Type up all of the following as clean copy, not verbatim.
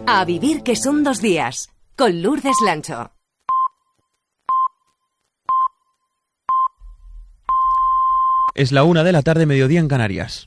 A vivir que son 2 días, con Lourdes Lancho. Es la 1 de la tarde, mediodía en Canarias.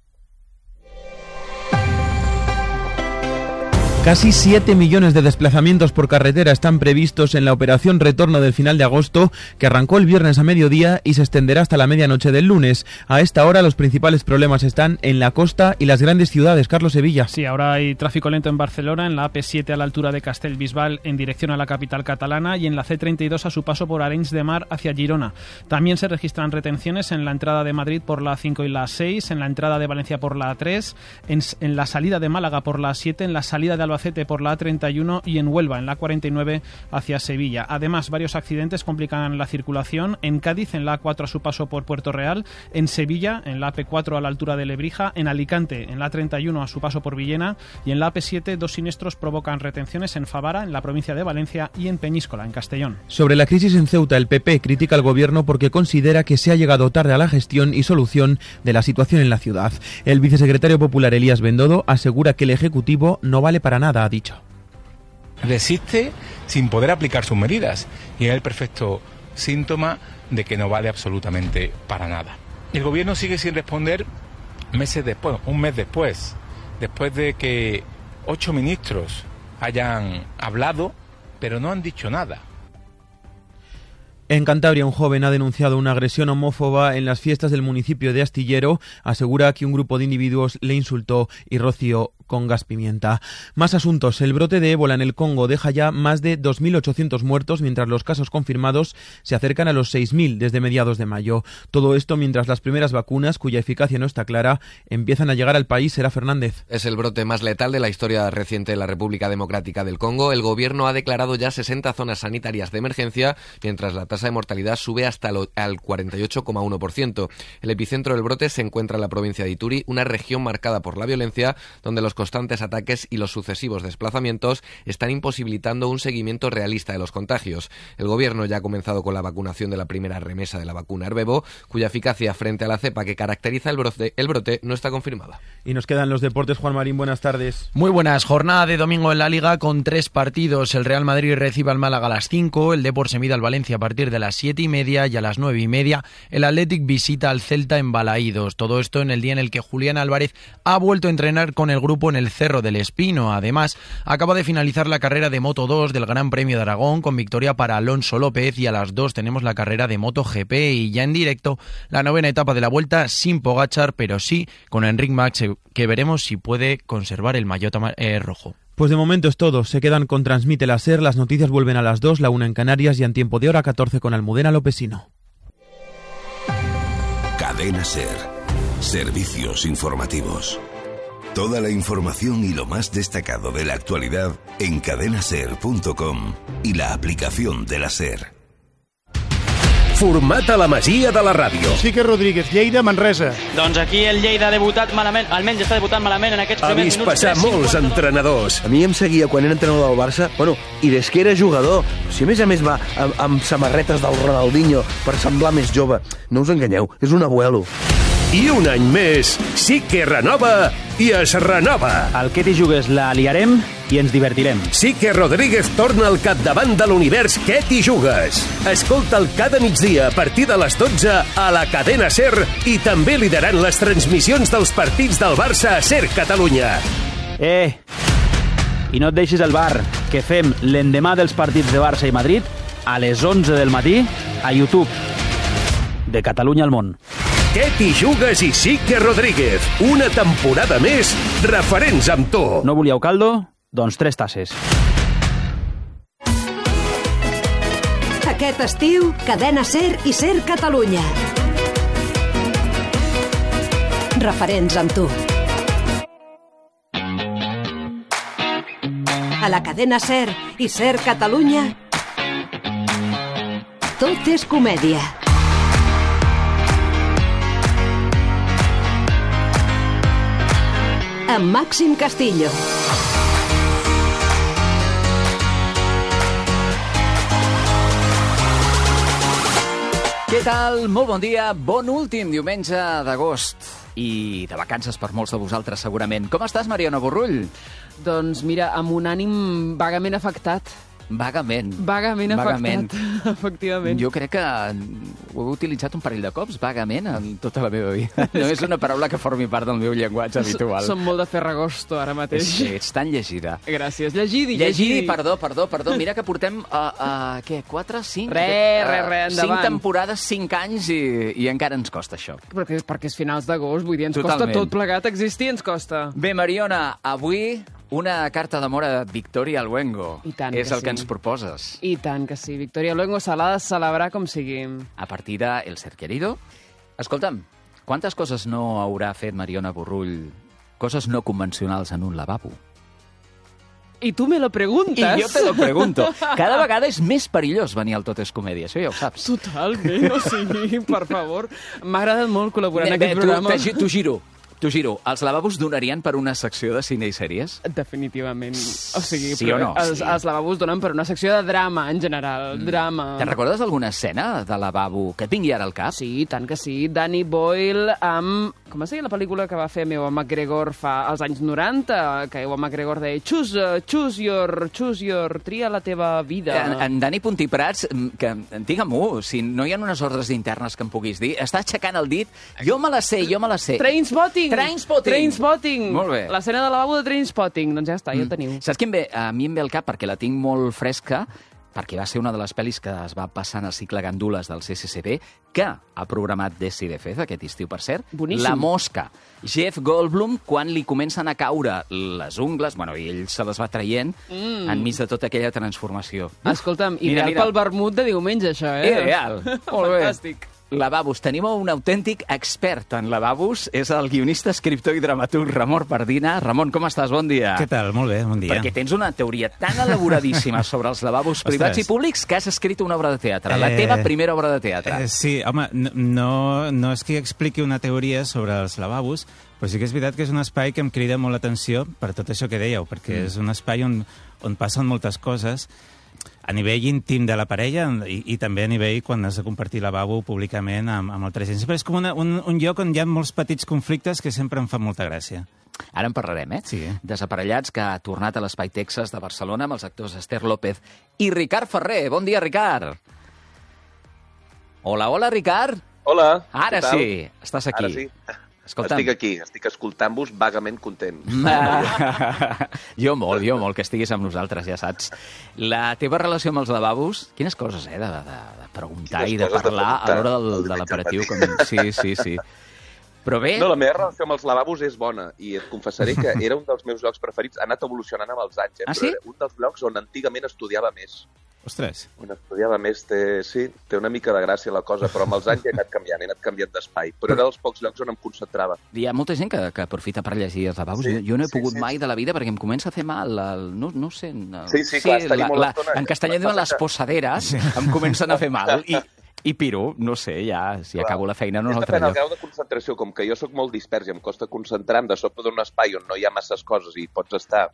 Casi 7 millones de desplazamientos por carretera están previstos en la operación Retorno del final de agosto, que arrancó el viernes a mediodía y se extenderá hasta la medianoche del lunes. A esta hora los principales problemas están en la costa y las grandes ciudades. Carlos Sevilla. Sí, ahora hay tráfico lento en Barcelona, en la AP7 a la altura de Castellbisbal en dirección a la capital catalana y en la C32 a su paso por Arenys de Mar hacia Girona. También se registran retenciones en la entrada de Madrid por la A5 y la A6, en la entrada de Valencia por la A3, en la salida de Málaga por la A7, en la salida de Albacete por la A31 y en Huelva, en la A49 hacia Sevilla. Además, varios accidentes complican la circulación en Cádiz, en la A4 a su paso por Puerto Real, en Sevilla, en la AP4 a la altura de Lebrija, en Alicante, en la A31 a su paso por Villena y en la AP7 2 siniestros provocan retenciones en Favara, en la provincia de Valencia y en Peñíscola, en Castellón. Sobre la crisis en Ceuta, el PP critica al gobierno porque considera que se ha llegado tarde a la gestión y solución de la situación en la ciudad. El vicesecretario popular Elías Bendodo asegura que el Ejecutivo no vale para nada, ha dicho. Resiste sin poder aplicar sus medidas y es el perfecto síntoma de que no vale absolutamente para nada. El gobierno sigue sin responder meses después, un mes después de que 8 ministros hayan hablado, pero no han dicho nada. En Cantabria, un joven ha denunciado una agresión homófoba en las fiestas del municipio de Astillero. Asegura que un grupo de individuos le insultó y roció con gas pimienta. Más asuntos. El brote de ébola en el Congo deja ya más de 2.800 muertos, mientras los casos confirmados se acercan a los 6.000 desde mediados de mayo. Todo esto mientras las primeras vacunas, cuya eficacia no está clara, empiezan a llegar al país. Será Fernández. Es el brote más letal de la historia reciente de la República Democrática del Congo. El gobierno ha declarado ya 60 zonas sanitarias de emergencia, mientras la tasa de mortalidad sube hasta al 48,1%. El epicentro del brote se encuentra en la provincia de Ituri, una región marcada por la violencia, donde los constantes ataques y los sucesivos desplazamientos están imposibilitando un seguimiento realista de los contagios. El gobierno ya ha comenzado con la vacunación de la primera remesa de la vacuna Ervebo, cuya eficacia frente a la cepa que caracteriza el brote no está confirmada. Y nos quedan los deportes. Juan Marín, buenas tardes. Muy buenas. Jornada de domingo en la Liga con 3 partidos. El Real Madrid recibe al Málaga a las 5, el Depor se mide al Valencia a partir de las 7:30 y a las 9:30 el Athletic visita al Celta en Balaídos. Todo esto en el día en el que Julián Álvarez ha vuelto a entrenar con el grupo en el Cerro del Espino. Además, acaba de finalizar la carrera de Moto 2 del Gran Premio de Aragón con victoria para Alonso López, y a las 2 tenemos la carrera de Moto GP y ya en directo la 9ª etapa de la Vuelta sin Pogačar, pero sí con Enric Mas, que veremos si puede conservar el maillot rojo. Pues de momento es todo. Se quedan con Transmite la SER. Las noticias vuelven a las 2, la 1 en Canarias y en tiempo de hora 14 con Almudena Lopesino. Cadena SER. Servicios informativos. Toda la información y lo más destacado de la actualidad en cadenaser.com y la aplicación de la SER. Format a la masia de la ràdio. Quique Rodríguez, Lleida, Manresa. Doncs aquí el Lleida ha debutat malament, almenys està debutant malament en aquests primers minuts. Ha vist passar molts entrenadors. A mi em seguia quan era entrenador del Barça, i des que era jugador. Si a més va amb samarretes del Ronaldinho per semblar més jove. No us enganyeu, és un abuelo. I un any més, sí que renova i es renova. El que t'hi jugues la liarem i ens divertirem. Sí que Rodríguez torna al capdavant de l'univers Què t'hi jugues. Escolta'l cada migdia a partir de les 12 a la cadena SER i també liderant les transmissions dels partits del Barça a SER Catalunya. I no et deixis el bar, que fem l'endemà dels partits de Barça i Madrid a les 11 del matí a YouTube. De Catalunya al món. Què t'hi jugues i Quique Rodríguez. Una temporada més, referents amb tu. No volíeu caldo? Doncs 3 tasses. Aquest estiu, Cadena SER i SER Catalunya. Referents amb tu. A la Cadena SER i SER Catalunya, tot és comèdia. Amb Màxim Castillo. Què tal? Molt bon dia, bon últim diumenge d'agost. I de vacances per molts de vosaltres, segurament. Com estàs, Mariano Borrull? Doncs mira, amb un ànim vagament afectat. Vagament. Vagament afectat, efectivament. Jo crec que ho he utilitzat un parell de cops, vagament, en tota la meva vida. No és una paraula que formi part del meu llenguatge habitual. Som molt de Ferragosto ara mateix. Sí, ets tan llegida. Gràcies. Llegidi. Perdó. Mira que portem, què, 4, 5? Res, endavant. 5 temporades, 5 anys i encara ens costa això. Perquè és finals d'agost, vull dir, ens costa tot plegat existir, ens costa. Bé, Mariona, avui una carta d'amor a Victoria Luengo. I tant és que el que sí. ens proposes. I tant que sí. Victoria Luengo se l'ha de celebrar com sigui. A partir de El Ser Querido. Escolta'm, quantes coses no haurà fet Mariona Borrull, coses no convencionals en un lavabo? I tu me lo preguntes. I jo te lo pregunto. Cada vegada és més perillós venir al Tot és Comèdia, això ja ho saps. Totalment, o sigui, per favor. M'ha agradat molt col·laborar en aquest programa. T'ho giro, els lavabos donarien per una secció de cine i sèries? Definitivament. O sigui, sí o no? Els lavabos donen per una secció de drama, en general. Drama. Te'n recordes d'alguna escena de lavabo que et vingui ara al cap? Sí, tant que sí. Danny Boyle amb... Com es deia la pel·lícula que va fer Ewan McGregor als anys 90? Que Ewan McGregor deia choose your... Tria la teva vida. En Dani Puntí Prats, que digue-m'ho, si no hi ha unes ordres internes que em puguis dir, està aixecant el dit, jo me la sé. Trainspotting. Molt bé. L'escena de lavabo de Trainspotting. Doncs ja està, ja ho teniu. Saps què a mi em ve al cap, perquè la tinc molt fresca, perquè va ser una de les pel·lis que es va passar en el cicle Gandules del CCCB, que ha programat Desi de Fez aquest estiu, per cert. Boníssim. La Mosca. Jeff Goldblum, quan li comencen a caure les ungles, i ell se les va traient enmig de tota aquella transformació. Escolta'm, ideal pel vermut de diumenge, això, Ideal. Molt bé. Fantàstic. Lavabos. Tenim un autèntic expert en lavabos. És el guionista, escriptor i dramaturg Ramon Pardina. Ramon, com estàs? Bon dia. Què tal? Molt bé, bon dia. Perquè tens una teoria tan elaboradíssima sobre els lavabos privats i públics que has escrit una obra de teatre. La teva primera obra de teatre. Sí, home, no és que expliqui una teoria sobre els lavabos, però sí que és veritat que és un espai que em crida molt l'atenció per tot això que dèieu, perquè és un espai on passen moltes coses a nivell íntim de la parella i també a nivell quan has de compartir lavabo públicament amb altra gent. Sempre és com un lloc on hi ha molts petits conflictes que sempre em fan molta gràcia. Ara en parlarem, Sí. Desaparellats, que ha tornat a l'Espai Texas de Barcelona amb els actors Esther López i Ricard Ferrer. Bon dia, Ricard. Hola, Ricard. Hola. Ara sí, estàs aquí. Ara sí. Escolta'm. Estic aquí, estic escoltant-vos vagament content. Jo molt que estiguis amb nosaltres, ja saps. La teva relació amb els lavabos, quines coses, de preguntar i de parlar a l'hora de l'aperitiu. Sí. Però bé... No, la meva relació amb els lavabos és bona i et confessaré que era un dels meus llocs preferits. Ha anat evolucionant amb els anys, Ah, però sí? era un dels llocs on antigament estudiava més. Ostres. On estudiava més, té una mica de gràcia la cosa, però amb els anys he anat canviant d'espai. Però era dels pocs llocs on em concentrava. Hi ha molta gent que aprofita per llegir els lavabos. Jo no he pogut mai de la vida perquè em comença a fer mal. No sé... Sí, clar, estar-hi molt estona. En castellà diuen les posaderes, em comencen a fer mal. I piro, no sé, ja, si acabo la feina en un altre lloc. És depèn del lloc. grau de concentració, com que jo sóc molt dispers i em costa concentrar-me de sobte d'un espai on no hi ha masses coses i pots estar